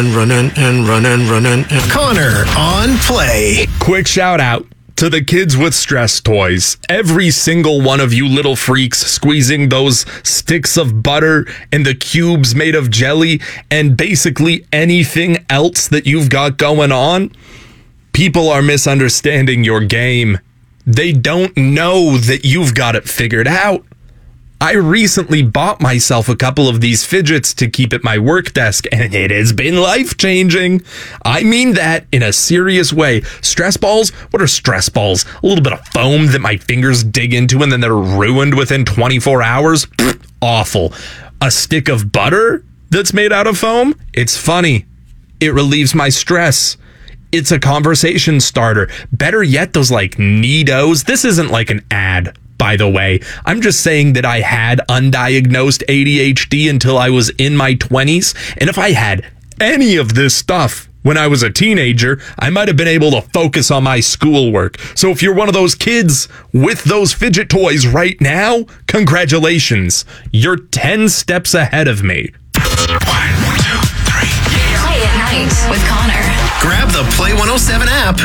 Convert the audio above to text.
Connor on Play. Quick shout out to the kids with stress toys. Every single one of you little freaks squeezing those sticks of butter and the cubes made of jelly and basically anything else that you've got going on. People are misunderstanding your game. They don't know that you've got it figured out. I recently bought myself a couple of these fidgets to keep at my work desk, and it has been life-changing. I mean that in a serious way. Stress balls? What are stress balls? A little bit of foam that my fingers dig into and then they're ruined within 24 hours? Awful. A stick of butter that's made out of foam? It's funny. It relieves my stress. It's a conversation starter. Better yet, those like Nidos. This isn't like an ad, by the way. I'm just saying that I had undiagnosed ADHD until I was in my 20s. And if I had any of this stuff when I was a teenager, I might have been able to focus on my schoolwork. So if you're one of those kids with those fidget toys right now, congratulations. You're 10 steps ahead of me. 1, 2, 3. Play at night with Connor. Grab the Play 107 app